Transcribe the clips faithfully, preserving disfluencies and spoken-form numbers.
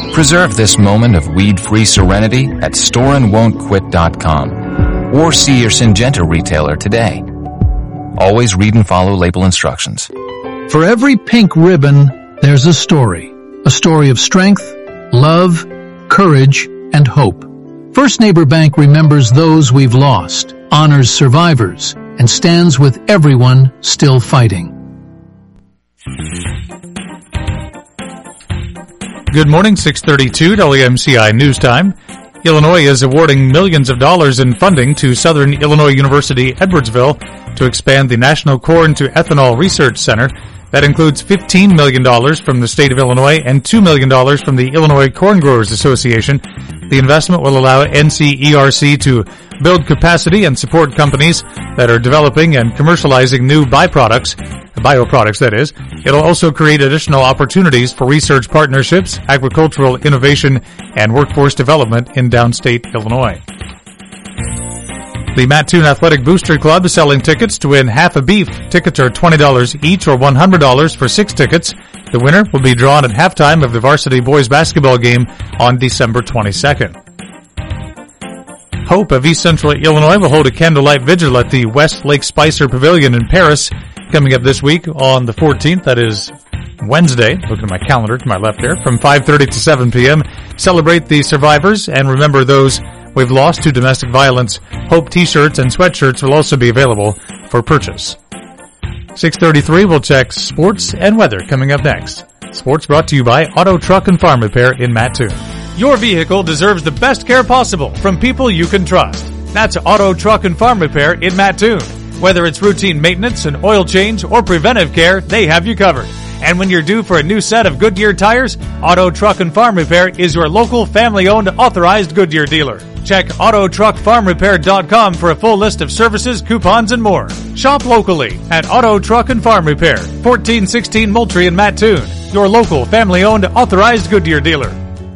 Preserve this moment of weed-free serenity at store and won't quit dot com or see your Syngenta retailer today. Always read and follow label instructions. For every pink ribbon, there's a story. A story of strength, love, courage, and hope. First Neighbor Bank remembers those we've lost, honors survivors, and stands with everyone still fighting. Good morning, six thirty-two W M C I News Time. Illinois is awarding millions of dollars in funding to Southern Illinois University Edwardsville to expand the National Corn to Ethanol Research Center. That includes fifteen million dollars from the state of Illinois and two million dollars from the Illinois Corn Growers Association. The investment will allow N C E R C to build capacity and support companies that are developing and commercializing new byproducts, bioproducts that is. It'll also create additional opportunities for research partnerships, agricultural innovation, and workforce development in downstate Illinois. The Mattoon Athletic Booster Club is selling tickets to win half a beef. Tickets are twenty dollars each or one hundred dollars for six tickets. The winner will be drawn at halftime of the varsity boys basketball game on December twenty-second. Hope of East Central Illinois will hold a candlelight vigil at the West Lake Spicer Pavilion in Paris coming up this week on the fourteenth. That is Wednesday. Looking at my calendar to my left there from five thirty to seven p.m. Celebrate the survivors and remember those we've lost to domestic violence. Hope t-shirts and sweatshirts will also be available for purchase. six thirty-three, we'll check sports and weather coming up next. Sports brought to you by Auto Truck and Farm Repair in Mattoon. Your vehicle deserves the best care possible from people you can trust. That's Auto Truck and Farm Repair in Mattoon. Whether it's routine maintenance, an oil change, or preventive care, they have you covered. And when you're due for a new set of Goodyear tires, Auto Truck and Farm Repair is your local family-owned authorized Goodyear dealer. Check auto truck farm repair dot com for a full list of services, coupons, and more. Shop locally at Auto Truck and Farm Repair, fourteen sixteen Moultrie in Mattoon, your local family-owned authorized Goodyear dealer.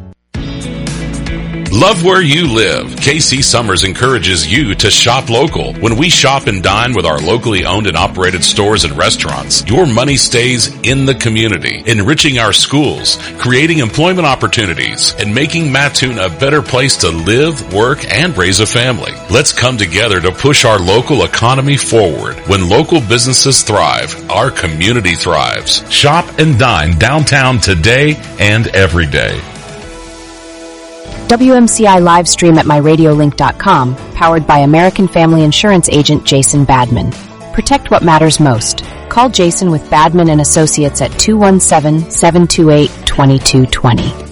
Love where you live. K C Summers encourages you to shop local. When we shop and dine with our locally owned and operated stores and restaurants, your money stays in the community, enriching our schools, creating employment opportunities, and making Mattoon a better place to live, work, and raise a family. Let's come together to push our local economy forward. When local businesses thrive, our community thrives. Shop and dine downtown today and every day. W M C I live stream at my radio link dot com, powered by American Family Insurance agent Jason Badman. Protect what matters most. Call Jason with Badman and Associates at two one seven, seven two eight, two two two zero.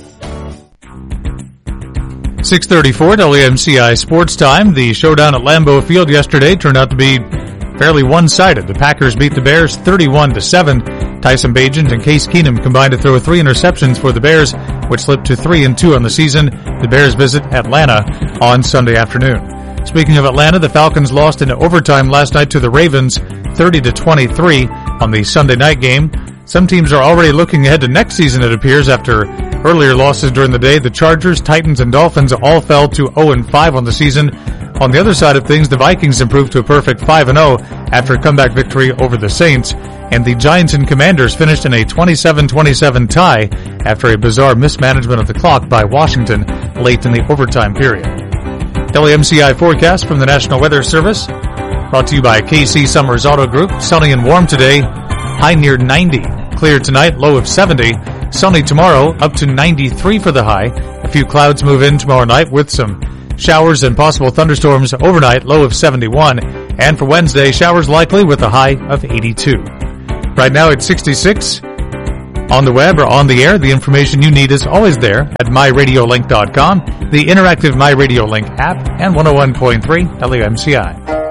six thirty-four W M C I Sports Time. The showdown at Lambeau Field yesterday turned out to be fairly one-sided. The Packers beat the Bears thirty-one to seven. Tyson Bagent and Case Keenum combined to throw three interceptions for the Bears, which slipped to three and two on the season. The Bears visit Atlanta on Sunday afternoon. Speaking of Atlanta, the Falcons lost in overtime last night to the Ravens, thirty to twenty-three on the Sunday night game. Some teams are already looking ahead to next season, it appears, after earlier losses during the day. The Chargers, Titans, and Dolphins all fell to oh and five on the season. On the other side of things, the Vikings improved to a perfect five and oh after a comeback victory over the Saints. And the Giants and Commanders finished in a twenty-seven twenty-seven tie after a bizarre mismanagement of the clock by Washington late in the overtime period. W M C I forecast from the National Weather Service, brought to you by K C Summers Auto Group. Sunny and warm today, high near ninety. Clear tonight, low of seventy. Sunny tomorrow, up to ninety-three for the high. A few clouds move in tomorrow night with some showers and possible thunderstorms overnight, low of seventy-one. And for Wednesday, showers likely with a high of eighty-two. Right now it's sixty-six. On the web or on the air, the information you need is always there at my radio link dot com, the interactive MyRadioLink app, and one oh one point three W M C I.